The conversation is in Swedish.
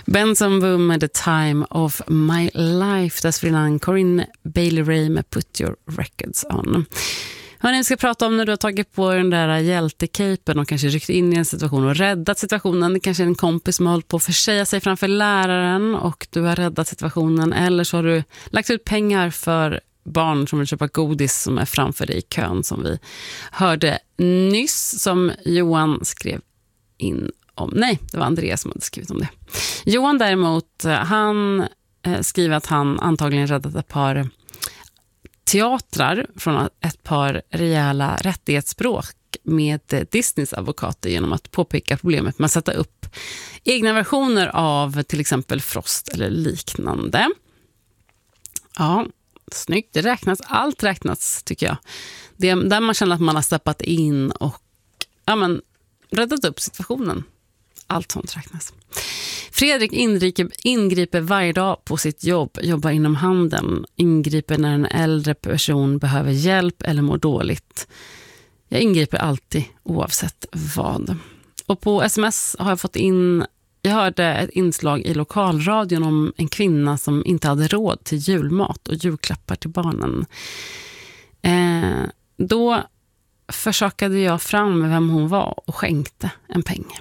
Benson Boom med The Time of My Life. Dessförinnan Corinne Bailey Rae med Put Your Records On. Hörrni, vi ska prata om när du har tagit på den där hjältecapen och kanske ryckt in i en situation och räddat situationen. Det kanske är en kompis som har hållit på att försäga sig framför läraren och du har räddat situationen. Eller så har du lagt ut pengar för barn som vill köpa godis som är framför dig i kön, som vi hörde nyss, som Johan skrev in om. Nej, det var Andreas som hade skrivit om det. Johan däremot, han skriver att han antagligen räddat ett par teatrar från ett par rejäla rättighetsbråk med Disneys advokater genom att påpeka problemet med att sätta upp egna versioner av till exempel Frost eller liknande. Ja, snyggt. Det räknas, allt räknas tycker jag. Det är där man känner att man har steppat in och räddat upp situationen. Allt sånt räknas. Fredrik ingriper varje dag på sitt jobb, jobbar inom handeln, ingriper när en äldre person behöver hjälp eller mår dåligt. Jag ingriper alltid oavsett vad. Och på sms har jag fått in, jag hörde ett inslag i lokalradion om en kvinna som inte hade råd till julmat och julklappar till barnen. Då försökade jag fram vem hon var och skänkte en peng.